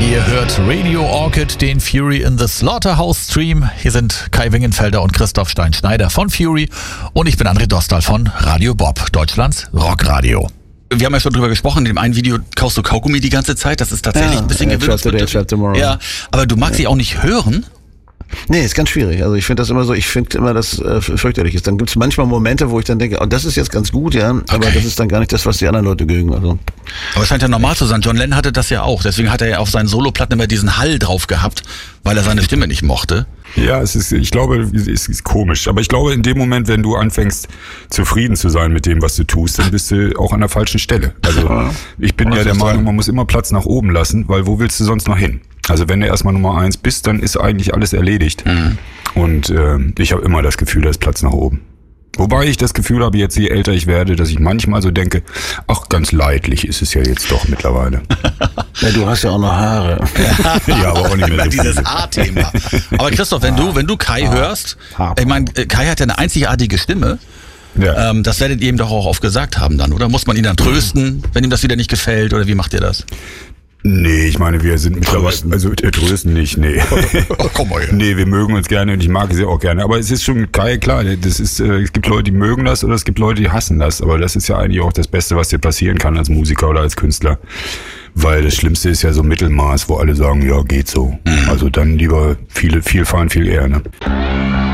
Ihr hört Radio Orchid, den Fury in the Slaughterhouse Stream. Hier sind Kai Wingenfelder und Christoph Stein-Schneider von Fury und ich bin André Dostal von Radio Bob, Deutschlands Rockradio. Wir haben ja schon drüber gesprochen, in dem einen Video kaust du Kaugummi die ganze Zeit, das ist tatsächlich ein bisschen gewöhnungsbedürftig. Ja, aber du magst sie auch nicht hören? Nee, ist ganz schwierig. Also ich finde das immer so, das fürchterlich ist. Dann gibt es manchmal Momente, wo ich dann denke, oh, das ist jetzt ganz gut, ja, aber das ist dann gar nicht das, was die anderen Leute mögen. Also. Aber es scheint ja normal zu sein. John Lennon hatte das ja auch. Deswegen hat er ja auf seinen Soloplatten immer diesen Hall drauf gehabt, weil er seine Stimme nicht mochte. Ja, ich glaube, es ist komisch. Aber ich glaube, in dem Moment, wenn du anfängst, zufrieden zu sein mit dem, was du tust, dann bist du auch an der falschen Stelle. Also ich bin ja der Meinung, man muss immer Platz nach oben lassen, weil wo willst du sonst noch hin? Also wenn du erstmal Nummer 1 bist, dann ist eigentlich alles erledigt. Mhm. Und ich habe immer das Gefühl, da ist Platz nach oben. Wobei ich das Gefühl habe, jetzt je älter ich werde, dass ich manchmal so denke, ach, ganz leidlich ist es ja jetzt doch mittlerweile. Ja, du hast ja auch noch Haare. Ja, aber auch nicht mehr so dieses A-Thema. Aber Christoph, wenn du Kai hörst, ich meine, Kai hat ja eine einzigartige Stimme. Ja. Das werdet ihr ihm doch auch oft gesagt haben dann, oder? Muss man ihn dann trösten, wenn ihm das wieder nicht gefällt, oder wie macht ihr das? Nee, ich meine, wir sind mittlerweile, also trösten nicht, nee. Oh, komm mal her. Nee, wir mögen uns gerne und ich mag sie auch gerne. Aber es ist schon Kai, klar, es gibt Leute, die mögen das oder es gibt Leute, die hassen das. Aber das ist ja eigentlich auch das Beste, was dir passieren kann als Musiker oder als Künstler. Weil das Schlimmste ist ja so Mittelmaß, wo alle sagen, ja, geht so. Also dann lieber viel fahren, viel eher, ne?